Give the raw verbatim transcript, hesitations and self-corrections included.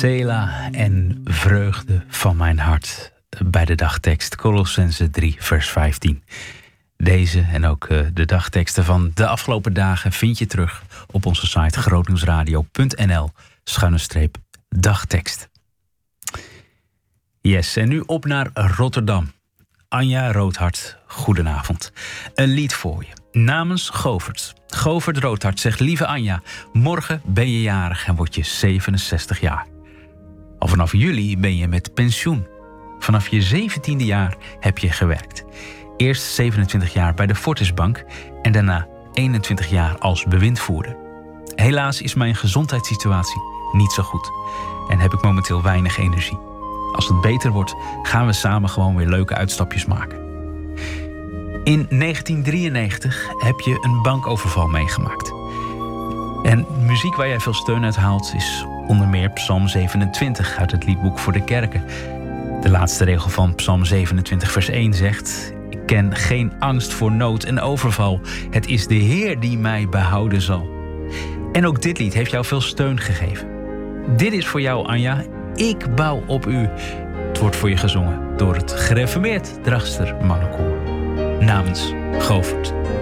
Sela en vreugde van mijn hart. Bij de dagtekst Kolossenzen drie vers vijftien. Deze en ook de dagteksten van de afgelopen dagen vind je terug op onze site grootnieuwsradio punt n l schuine streep dagtekst. Yes, en nu op naar Rotterdam. Anja Roodhart, goedenavond. Een lied voor je, namens Govert. Govert Roodhart zegt: lieve Anja, morgen ben je jarig en word je zevenenzestig jaar. Al vanaf juli ben je met pensioen. Vanaf je zeventiende jaar heb je gewerkt. Eerst zevenentwintig jaar bij de Fortisbank en daarna eenentwintig jaar als bewindvoerder. Helaas is mijn gezondheidssituatie niet zo goed en heb ik momenteel weinig energie. Als het beter wordt, gaan we samen gewoon weer leuke uitstapjes maken. In negentien drieënnegentig heb je een bankoverval meegemaakt. En muziek waar jij veel steun uit haalt is onder meer Psalm zevenentwintig uit het liedboek voor de kerken. De laatste regel van Psalm zevenentwintig vers één zegt: ik ken geen angst voor nood en overval. Het is de Heer die mij behouden zal. En ook dit lied heeft jou veel steun gegeven. Dit is voor jou, Anja. Ik bouw op u. Het wordt voor je gezongen door het gereformeerd Drachtster Mannenkoor. Namens Govert.